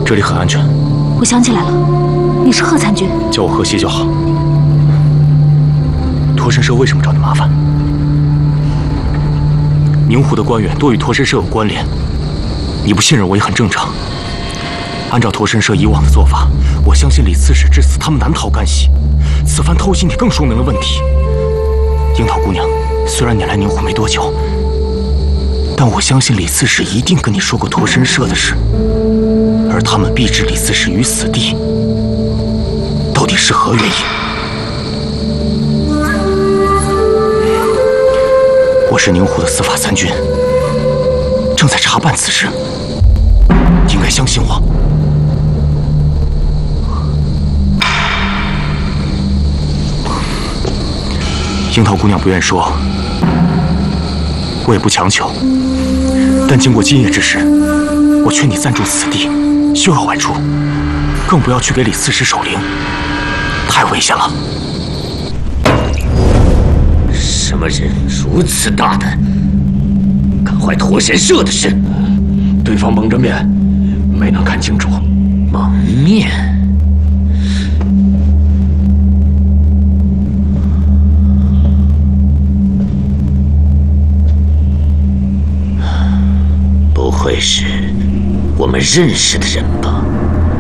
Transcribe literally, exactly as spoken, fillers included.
这里很安全。 我想起来了，你是贺参军， 叫我贺西就好。脱身社为什么找你麻烦？宁湖的官员多与脱身社有关联，你不信任我也很正常。按照脱身社以往的做法，我相信李刺史至死他们难逃干系。此番偷袭你更说明了问题。樱桃姑娘，虽然你来宁湖没多久，但我相信李刺史一定跟你说过脱身社的事，而他们逼置李刺史于死地，到底是何原因？我是宁湖的司法参军，正在查办此事，应该相信我。樱桃姑娘不愿说，我也不强求。但经过今夜之事，我劝你暂住此地，休要外出，更不要去给李刺史守灵，太危险了。 什么人如此大胆，敢坏脱神社的事？ 对方蒙着面，没能看清楚。 蒙面？不会是我们认识的人吧？